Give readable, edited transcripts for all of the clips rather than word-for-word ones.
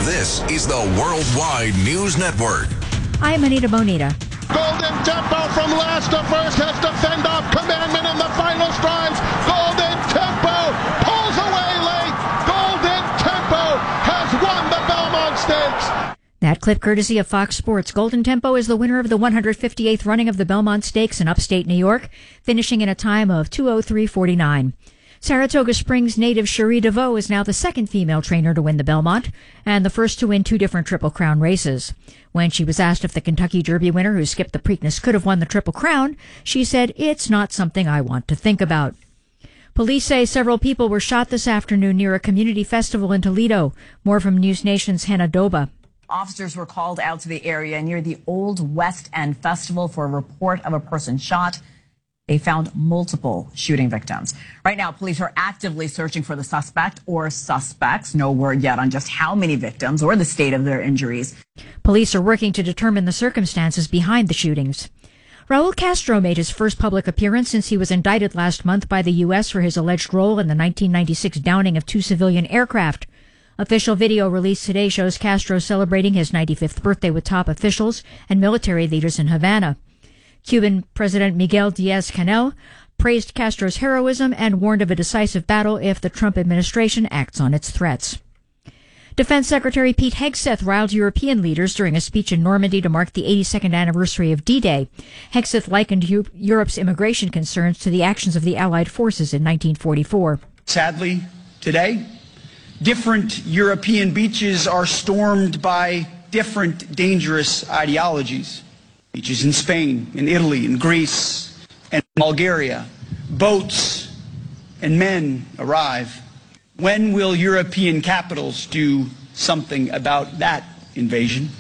This is the Worldwide News Network. I'm Anita Bonita. Golden Tempo from last to first has to fend off Commandment in the final strides. Golden Tempo pulls away late. Golden Tempo has won the Belmont Stakes. That clip courtesy of Fox Sports. Golden Tempo is the winner of the 158th running of the Belmont Stakes in upstate New York, finishing in a time of 2:03:49. Saratoga Springs native Cherie DeVoe is now the second female trainer to win the Belmont, and the first to win two different Triple Crown races. When she was asked if the Kentucky Derby winner who skipped the Preakness could have won the Triple Crown, she said, "It's not something I want to think about." Police say several people were shot this afternoon near a community festival in Toledo. More from News Nation's Hannah Doba. Officers were called out to the area near the Old West End Festival for a report of a person shot. They found multiple shooting victims. Right now, police are actively searching for the suspect or suspects. No word yet on just how many victims or the state of their injuries. Police are working to determine the circumstances behind the shootings. Raul Castro made his first public appearance since he was indicted last month by the U.S. for his alleged role in the 1996 downing of two civilian aircraft. Official video released today shows Castro celebrating his 95th birthday with top officials and military leaders in Havana. Cuban President Miguel Diaz-Canel praised Castro's heroism and warned of a decisive battle if the Trump administration acts on its threats. Defense Secretary Pete Hegseth riled European leaders during a speech in Normandy to mark the 82nd anniversary of D-Day. Hegseth likened Europe's immigration concerns to the actions of the Allied forces in 1944. Sadly, today, different European beaches are stormed by different dangerous ideologies. Beaches in Spain, in Italy, in Greece, and Bulgaria. Boats and men arrive. When will European capitals do something about that invasion?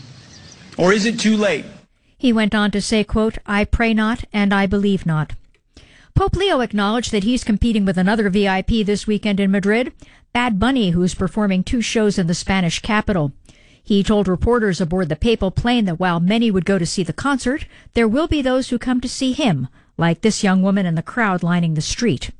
Or is it too late? He went on to say, quote, "I pray not and I believe not." Pope Leo acknowledged that he's competing with another VIP this weekend in Madrid, Bad Bunny, who's performing two shows in the Spanish capital. He told reporters aboard the papal plane that while many would go to see the concert, there will be those who come to see him, like this young woman in the crowd lining the street.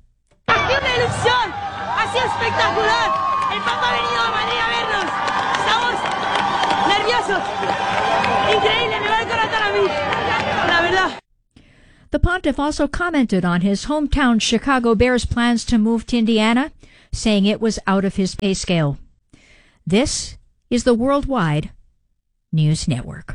The pontiff also commented on his hometown Chicago Bears plans to move to Indiana, saying it was out of his pay scale. This is the Worldwide News Network.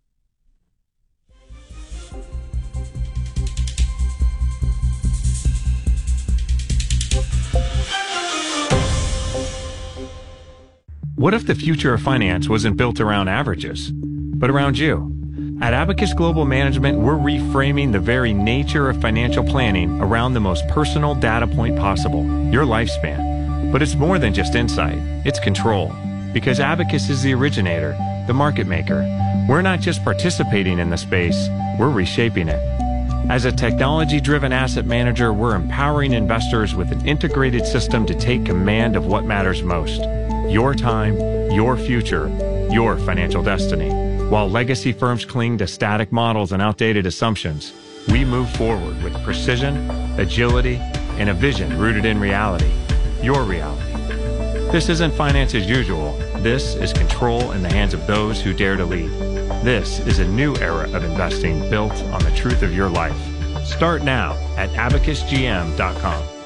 What if the future of finance wasn't built around averages, but around you? At Abacus Global Management, we're reframing the very nature of financial planning around the most personal data point possible, your lifespan. But it's more than just insight, it's control. Because Abacus is the originator, the market maker. We're not just participating in the space, we're reshaping it. As a technology-driven asset manager, we're empowering investors with an integrated system to take command of what matters most. Your time, your future, your financial destiny. While legacy firms cling to static models and outdated assumptions, we move forward with precision, agility, and a vision rooted in reality. Your reality. This isn't finance as usual. This is control in the hands of those who dare to lead. This is a new era of investing built on the truth of your life. Start now at abacusgm.com.